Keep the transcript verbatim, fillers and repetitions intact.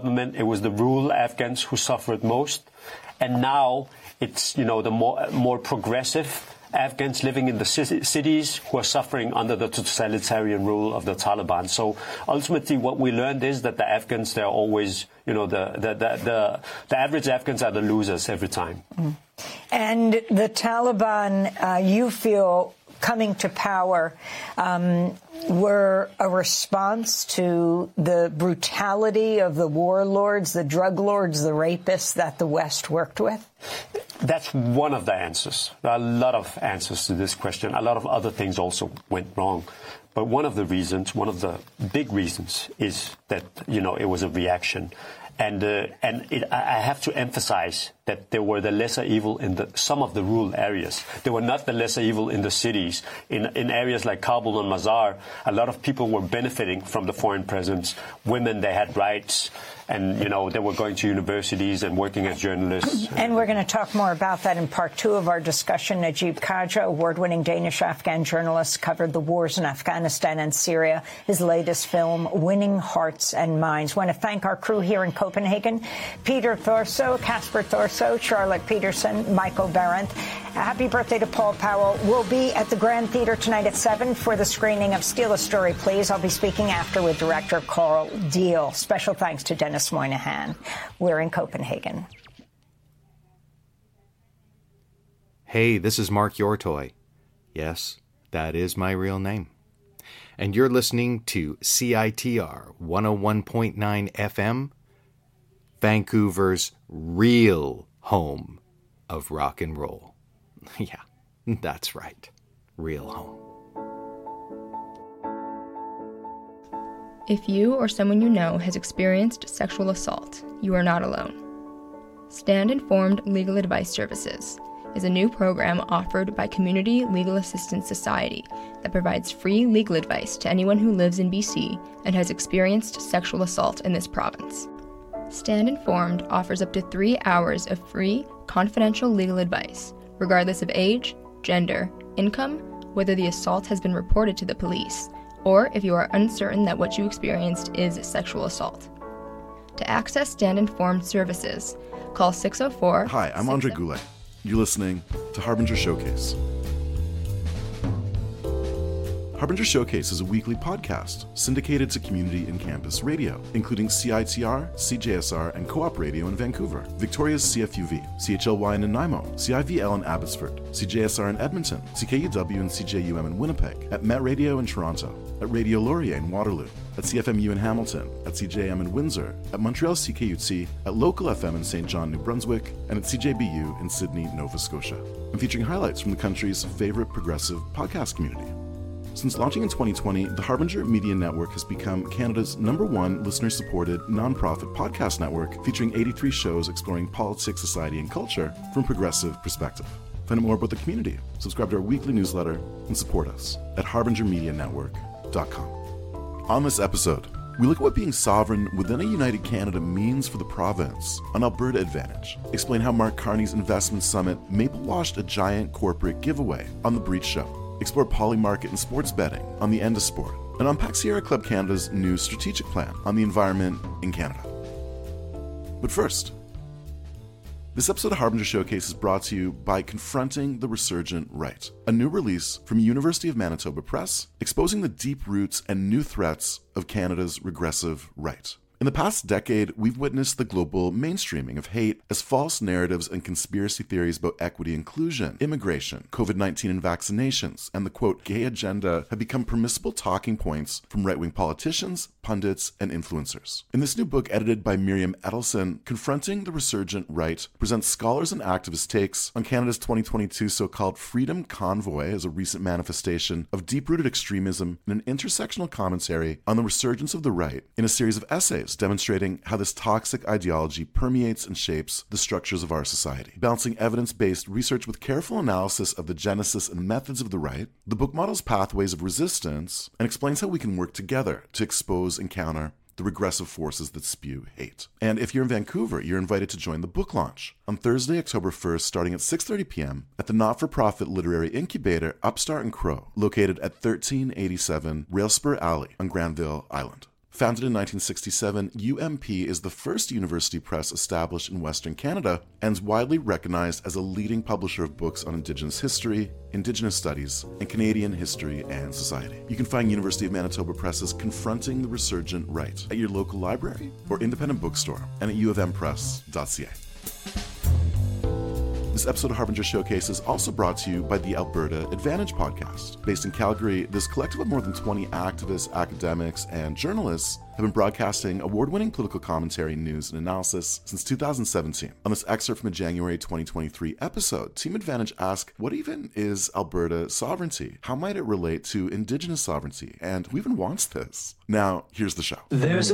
government, it was the rural Afghans who suffered most. And now it's, you know, the more, more progressive Afghans living in the cities who are suffering under the totalitarian rule of the Taliban. So ultimately what we learned is that the Afghans, they're always, you know, the, the, the, the, the average Afghans are the losers every time. Mm. And the Taliban, uh, you feel, coming to power, um, were a response to the brutality of the warlords, the drug lords, the rapists that the West worked with? That's one of the answers. There are a lot of answers to this question. A lot of other things also went wrong. But one of the reasons, one of the big reasons is that, you know, it was a reaction. And uh, and it, I have to emphasize that there were the lesser evil in the, some of the rural areas. There were not the lesser evil in the cities. In, in areas like Kabul and Mazar, a lot of people were benefiting from the foreign presence. Women, they had rights. And, you know, they were going to universities and working as journalists. And we're going to talk more about that in part two of our discussion. Najib Khaja, award-winning Danish-Afghan journalist, covered the wars in Afghanistan and Syria. His latest film, Winning Hearts and Minds. I want to thank our crew here in Copenhagen. Peter Thorso, Casper Thorso, Charlotte Peterson, Michael Berendt. Happy birthday to Paul Powell. We'll be at the Grand Theater tonight at seven for the screening of Steal a Story, Please. I'll be speaking after with director Carl Deal. Special thanks to Dennis Moynihan. We're in Copenhagen. Hey, this is Mark Yortoy. Yes, that is my real name. And you're listening to C I T R one oh one point nine F M, Vancouver's real home of rock and roll. Yeah, that's right. Real home. If you or someone you know has experienced sexual assault, you are not alone. Stand Informed Legal Advice Services is a new program offered by Community Legal Assistance Society that provides free legal advice to anyone who lives in B C and has experienced sexual assault in this province. Stand Informed offers up to three hours of free, confidential legal advice, regardless of age, gender, income, whether the assault has been reported to the police, or if you are uncertain that what you experienced is sexual assault. To access Stand Informed services, call six oh four... Hi, I'm Andre Goulet. You're listening to Harbinger Showcase. Harbinger Showcase is a weekly podcast syndicated to community and campus radio, including C I T R, C J S R, and Co-op Radio in Vancouver, Victoria's C F U V, C H L Y in Nanaimo, C I V L in Abbotsford, C J S R in Edmonton, C K U W and C J U M in Winnipeg, at Met Radio in Toronto, at Radio Laurier in Waterloo, at C F M U in Hamilton, at C J M in Windsor, at Montreal C K U T, at Local F M in Saint John, New Brunswick, and at C J B U in Sydney, Nova Scotia, and featuring highlights from the country's favorite progressive podcast community. Since launching in twenty twenty, the Harbinger Media Network has become Canada's number one listener-supported nonprofit podcast network, featuring eighty-three shows exploring politics, society, and culture from a progressive perspective. Find out more about the community, subscribe to our weekly newsletter, and support us at harbinger media network dot com. On this episode, we look at what being sovereign within a united Canada means for the province on Alberta Advantage, explain how Mark Carney's investment summit Maple washed a giant corporate giveaway on The Breach Show, explore Polymarket and sports betting on the End of Sport, and unpack Sierra Club Canada's new strategic plan on the environment in Canada. But first, this episode of Harbinger Showcase is brought to you by Confronting the Resurgent Right, a new release from University of Manitoba Press, exposing the deep roots and new threats of Canada's regressive right. In the past decade, we've witnessed the global mainstreaming of hate as false narratives and conspiracy theories about equity, inclusion, immigration, covid nineteen and vaccinations, and the quote, gay agenda have become permissible talking points from right-wing politicians, pundits, and influencers. In this new book edited by Miriam Edelson, Confronting the Resurgent Right presents scholars and activists' takes on Canada's twenty twenty-two so-called Freedom Convoy as a recent manifestation of deep-rooted extremism and an intersectional commentary on the resurgence of the right in a series of essays demonstrating how this toxic ideology permeates and shapes the structures of our society. Balancing evidence-based research with careful analysis of the genesis and methods of the right, the book models pathways of resistance and explains how we can work together to expose and counter the regressive forces that spew hate. And if you're in Vancouver, you're invited to join the book launch on Thursday, October first, starting at six thirty p.m. at the not-for-profit literary incubator Upstart and Crow, located at thirteen eighty-seven Railspur Alley on Granville Island. Founded in nineteen sixty-seven, U M P is the first university press established in Western Canada and is widely recognized as a leading publisher of books on Indigenous history, Indigenous studies, and Canadian history and society. You can find University of Manitoba presses confronting the resurgent right at your local library or independent bookstore and at u of m press dot c a. This episode of Harbinger Showcase is also brought to you by the Alberta Advantage podcast. Based in Calgary, this collective of more than twenty activists, academics, and journalists have been broadcasting award-winning political commentary, news, and analysis since two thousand seventeen. On this excerpt from a January twenty twenty-three episode, Team Advantage asked, what even is Alberta sovereignty? How might it relate to Indigenous sovereignty? And who even wants this? Now, here's the show. There's a